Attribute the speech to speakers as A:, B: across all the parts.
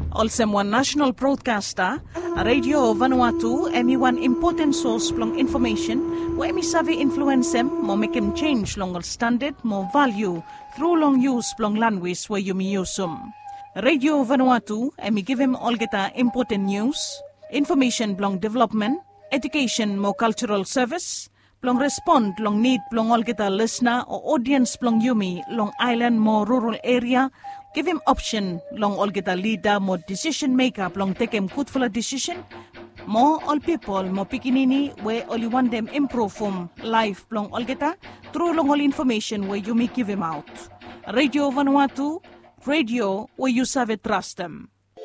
A: Also one national broadcaster, Radio Vanuatu, one important source plong information, where emi savi influence them, mo make him change long standard, more value, through long use plong language where you me use Radio Vanuatu, emi give him all geta important news, information plong development, education more cultural service, plong respond long need plong all geta listener or audience plong yumi long island more rural area. Give him option long all get a leader, more decision maker, long take him good for a decision. More all people, more pikinini, where only want them improve from life long all get a through long all information where you may give him out. Radio Vanuatu, radio where you serve trust them.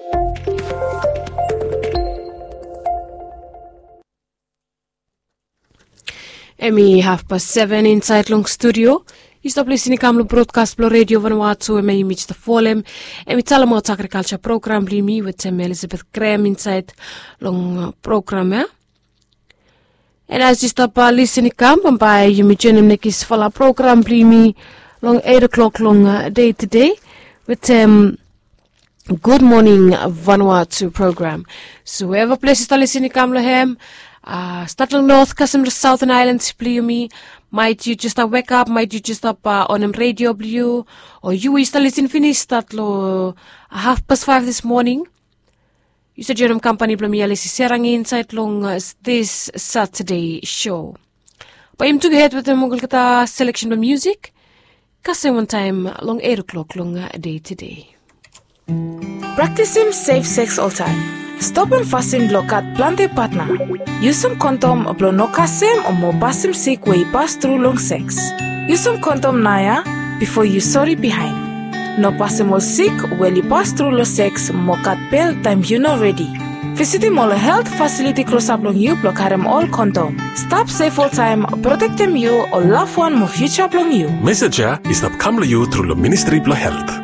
B: Emi 7:30 inside long studio. You stop listening to broadcast blo Radio Vanuatu and may meet the forum. And we tell them about agriculture program me with Elizabeth Graham inside long program. And as you stop listening come by you may join them nekis follow program me long 8 o'clock long day to day with Good Morning Vanuatu program. So wherever places to listening come lohem. Start long north, custom southern islands, me. Might you just wake up? Might you just up on radio blue? Or you is listen finish start lo 5:30 this morning. You said your company blumi alisi serang inside long this Saturday show. But I'm to head with the mogul kata selection of music. Kasi one time long 8 o'clock long day to day.
C: Practicing safe sex all time. Stop and fasten blokat plante partner. Use some condom blo no kasem or mo basim sick way pass through long sex. Use some condom naya before you sorry behind. No pasim all sick when you pass through lo sex mo kat bell time you know ready. Visit him all health facility close up long you block harem all condom. Stop safe all time, protect them you or love one mo future long you.
D: Message is not come to you through the Ministry of Health.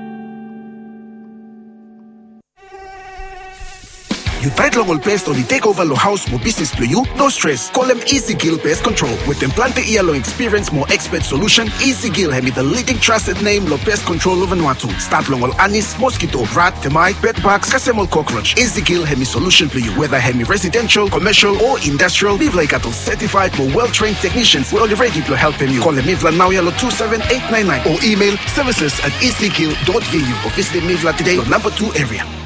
E: You tried long pest on the takeover lo house mo business plo you? No stress. Call them Easy Gill Pest Control. With them plante lo experience more expert solution. Easy Gill have the leading trusted name lo pest control of Vanuatu. Start long anis, mosquito, rat, termite, bedbugs, kasemol cockroach. Easy Gill have solution plo you. Whether have residential, commercial or industrial, live like at certified for well-trained technicians. We are ready to help you. Call them Mivla now yellow 27899 or email services@easygill.vu or visit Mivla today, number 2 area.